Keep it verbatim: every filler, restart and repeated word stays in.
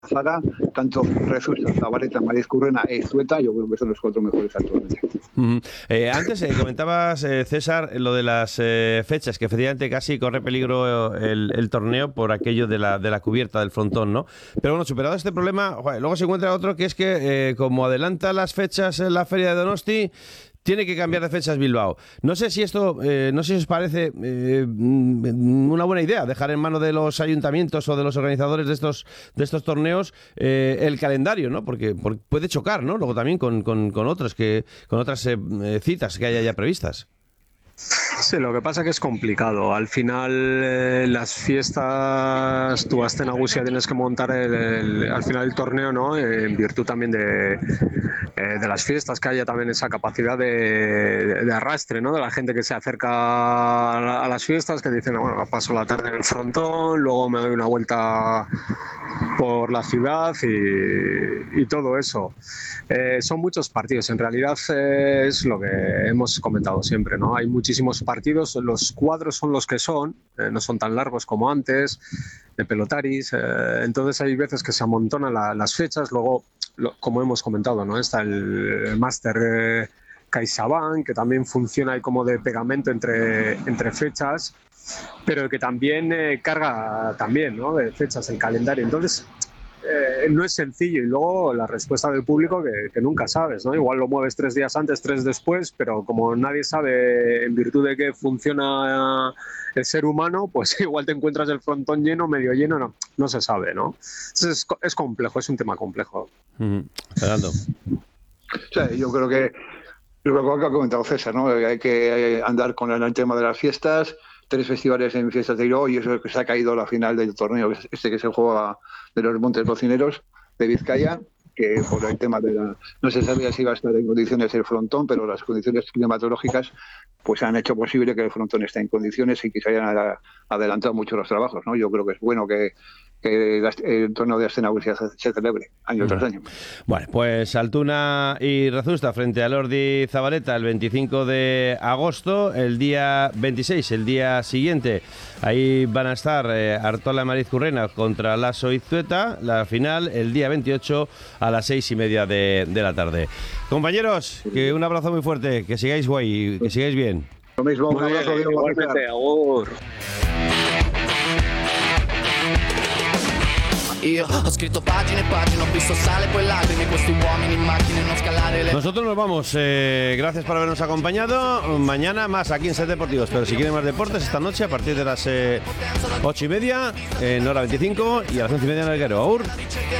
zaga, tanto Rezusta, Zabaleta, Marizcurrena e Iztueta, yo creo que son los cuatro mejores actualmente. Uh-huh. Eh, antes eh, comentabas, eh, César, lo de las eh, fechas, que efectivamente casi corre peligro el, el torneo por aquello de la, de la cubierta del frontón, ¿no? Pero bueno, superado este problema, joder, luego se encuentra otro que es que eh, como adelanta las fechas en la Feria de Donosti, tiene que cambiar de fechas Bilbao. No sé si esto, eh, no sé si os parece eh, una buena idea, dejar en manos de los ayuntamientos o de los organizadores de estos de estos torneos eh, el calendario, ¿no? Porque, porque puede chocar, ¿no? Luego también con, con, con otros que con otras eh, citas que haya ya previstas. Sí, lo que pasa es que es complicado. Al final, eh, las fiestas, tú hasta en Agusia tienes que montar el, el, al final el torneo, ¿no? Eh, en virtud también de, eh, de las fiestas, que haya también esa capacidad de, de arrastre, ¿no? De la gente que se acerca a, la, a las fiestas, que dicen, bueno, paso la tarde en el frontón, luego me doy una vuelta por la ciudad y, y todo eso. Eh, son muchos partidos, en realidad eh, es lo que hemos comentado siempre, ¿no? Hay muchísimos partidos, los cuadros son los que son, eh, no son tan largos como antes, de pelotaris, eh, entonces hay veces que se amontonan la, las fechas, luego, lo, como hemos comentado, ¿no? Está el, el Máster eh, CaixaBank, que también funciona ahí como de pegamento entre, entre fechas, pero que también eh, carga también, ¿no? De fechas el calendario, entonces eh, no es sencillo. Y luego la respuesta del público que, que nunca sabes, ¿no? Igual lo mueves tres días antes, tres después, pero como nadie sabe en virtud de qué funciona el ser humano, pues igual te encuentras el frontón lleno, medio lleno, no, no se sabe, ¿no? Entonces es, es complejo, es un tema complejo. Mm-hmm. Fernando. O sea, yo creo que lo que ha comentado César, ¿no? Hay que andar con el tema de las fiestas, tres festivales en fiestas de Iró, y eso es que se ha caído la final del torneo, este que se juega de los Montes Cocineros de Vizcaya, que por el tema de la... No se sabía si iba a estar en condiciones el frontón, pero las condiciones climatológicas pues han hecho posible que el frontón esté en condiciones y que se hayan adelantado mucho los trabajos, ¿no? Yo creo que es bueno que que el torneo de Astenagusia se, se celebre año tras año. Bueno, pues Altuna y Rezusta frente a Lordi Zabaleta el veinticinco de agosto, el día veintiséis, el día siguiente, ahí van a estar eh, Artola Marizcurrena contra Lasso Iztueta, la final el día veintiocho a las seis y media de, de la tarde. Compañeros, que un abrazo muy fuerte, que sigáis guay, que sigáis bien. Lo mismo, un muy abrazo. Bien, igualmente, agur. Io ho scritto pagine e pagine, ho visto sale poi lacrime, questi uomini in macchine non scalare le... Nosotros nos vamos, eh, gracias por habernos acompañado. Mañana más aquí en Set Deportivos, pero si quieren más deportes, esta noche a partir de las eh, ocho y media en hora veinticinco y a las once y media en el Guero. Aur.